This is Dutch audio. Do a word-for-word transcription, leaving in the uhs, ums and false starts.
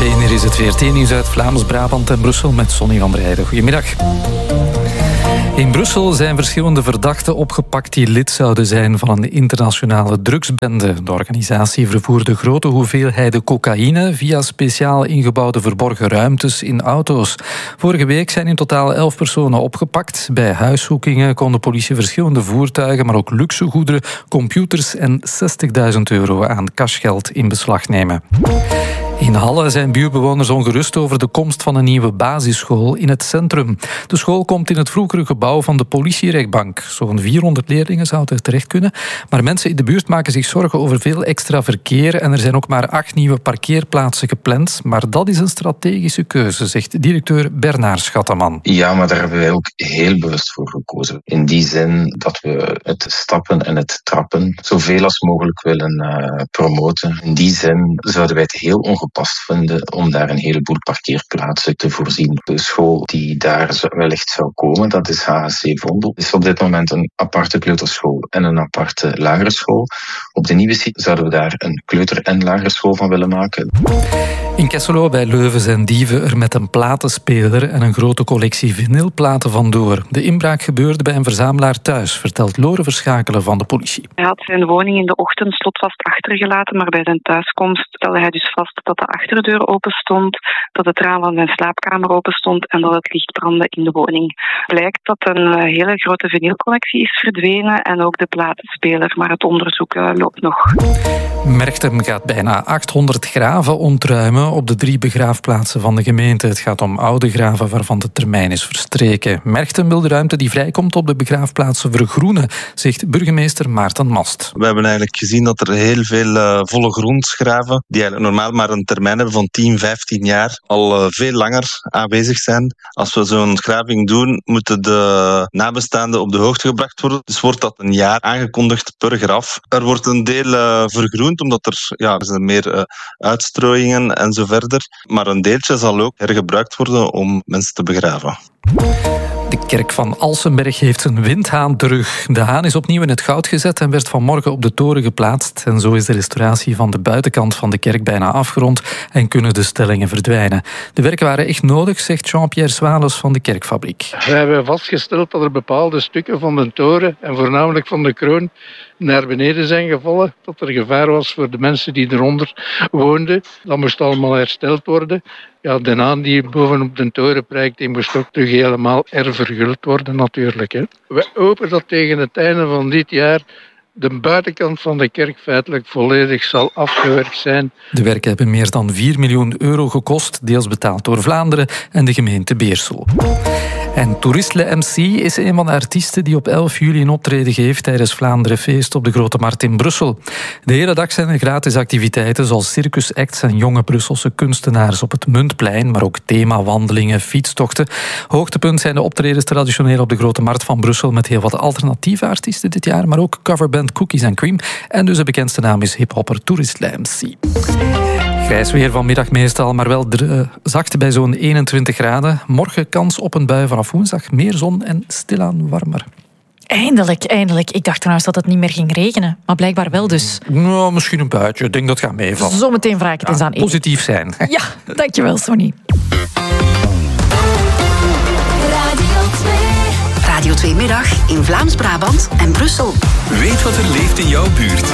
half één, hier is het V R T-nieuws uit Vlaams-Brabant en Brussel met Sonny van der Heijden. Goedemiddag. In Brussel zijn verschillende verdachten opgepakt die lid zouden zijn van een internationale drugsbende. De organisatie vervoerde grote hoeveelheden cocaïne via speciaal ingebouwde verborgen ruimtes in auto's. Vorige week zijn in totaal elf personen opgepakt. Bij huiszoekingen kon de politie verschillende voertuigen, maar ook luxegoederen, computers en zestigduizend euro aan cashgeld in beslag nemen. In Halle zijn buurtbewoners ongerust over de komst van een nieuwe basisschool in het centrum. De school komt in het vroegere gebouw van de politierechtbank. Zo'n vierhonderd leerlingen zouden er terecht kunnen. Maar mensen in de buurt maken zich zorgen over veel extra verkeer en er zijn ook maar acht nieuwe parkeerplaatsen gepland. Maar dat is een strategische keuze, zegt directeur Bernard Schatteman. Ja, maar daar hebben wij ook heel bewust voor gekozen. In die zin dat we het stappen en het trappen zoveel als mogelijk willen uh, promoten. In die zin zouden wij het heel ongepast vinden om daar een heleboel parkeerplaatsen te voorzien. De school die daar wellicht zou komen, dat is H H C Vondel. Het is op dit moment een aparte kleuterschool en een aparte lagere school. Op de nieuwe site zouden we daar een kleuter- en lagere school van willen maken. In Kesselo bij Leuven zijn dieven er met een platenspeler en een grote collectie vinylplaten vandoor. De inbraak gebeurde bij een verzamelaar thuis, vertelt Lore Verschakelen van de politie. Hij had zijn woning in de ochtend slotvast achtergelaten, maar bij zijn thuiskomst stelde hij dus vast dat de achterdeur open stond, dat het raam van zijn slaapkamer open stond en dat het licht brandde in de woning. Blijkt dat een hele grote vinylcollectie is verdwenen en ook de platenspeler, maar het onderzoek uh, loopt nog. Merchtem gaat bijna achthonderd graven ontruimen op de drie begraafplaatsen van de gemeente. Het gaat om oude graven waarvan de termijn is verstreken. Merchtem wil de ruimte die vrijkomt op de begraafplaatsen vergroenen, zegt burgemeester Maarten Mast. We hebben eigenlijk gezien dat er heel veel uh, volle grondsgraven, die eigenlijk normaal maar een termijn hebben van tien, vijftien jaar, al uh, veel langer aanwezig zijn. Als we zo'n graving doen, moeten de nabestaanden op de hoogte gebracht worden. Dus wordt dat een jaar aangekondigd per graf. Er wordt een deel uh, vergroend, omdat er, ja, er zijn meer uh, uitstrooiingen en zo verder. Maar een deeltje zal ook hergebruikt worden om mensen te begraven. De kerk van Alsenberg heeft zijn windhaan terug. De haan is opnieuw in het goud gezet en werd vanmorgen op de toren geplaatst. En zo is de restauratie van de buitenkant van de kerk bijna afgerond en kunnen de stellingen verdwijnen. De werken waren echt nodig, zegt Jean-Pierre Swales van de Kerkfabriek. We hebben vastgesteld dat er bepaalde stukken van de toren en voornamelijk van de kroon naar beneden zijn gevallen, dat er gevaar was voor de mensen die eronder woonden. Dat moest allemaal hersteld worden. Ja, de haan die bovenop de toren prijkt, die moest ook terug helemaal herverguld worden natuurlijk. Hè. We hopen dat tegen het einde van dit jaar de buitenkant van de kerk feitelijk volledig zal afgewerkt zijn. De werken hebben meer dan vier miljoen euro gekost, deels betaald door Vlaanderen en de gemeente Beersel. En Toeristle M C is een van de artiesten die op elf juli een optreden geeft tijdens Vlaanderen Feest op de Grote Markt in Brussel. De hele dag zijn er gratis activiteiten zoals circusacts en jonge Brusselse kunstenaars op het Muntplein, maar ook themawandelingen, fietstochten. Hoogtepunt zijn de optredens traditioneel op de Grote Markt van Brussel met heel wat alternatieve artiesten dit jaar, maar ook coverband Cookies and Cream. En dus de bekendste naam is hiphopper Toeristle M C. Grijs weer vanmiddag meestal, maar wel dr- zacht bij zo'n eenentwintig graden. Morgen kans op een bui vanaf woensdag, meer zon en stilaan warmer. Eindelijk, eindelijk. Ik dacht trouwens dat het niet meer ging regenen, maar blijkbaar wel dus. Nou, misschien een buitje. Ik denk dat het gaat meevallen. Zometeen vraag ik het ja, eens aan Erik. Positief zijn. Ja, dankjewel Sonny. Radio twee Middag in Vlaams-Brabant en Brussel. Weet wat er leeft in jouw buurt.